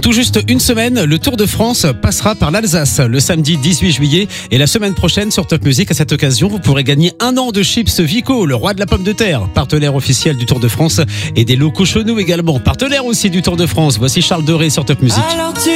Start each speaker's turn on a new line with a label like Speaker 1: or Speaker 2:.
Speaker 1: tout juste une semaine, le Tour de France passera par l'Alsace le samedi 18 juillet. Et la semaine prochaine sur Top Music, à cette occasion, vous pourrez gagner 1 an de chips Vico, le roi de la pomme de terre, partenaire officiel du Tour de France, et des locaux Cochonou également, partenaire aussi du Tour de France. Voici Charles Doré sur Top Music.